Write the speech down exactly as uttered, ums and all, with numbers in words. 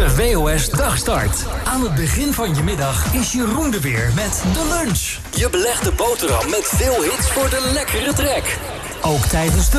De W O S Dagstart. Aan het begin van je middag is Jeroen er weer met de lunch. Je belegde boterham met veel hits voor de lekkere trek. Ook tijdens de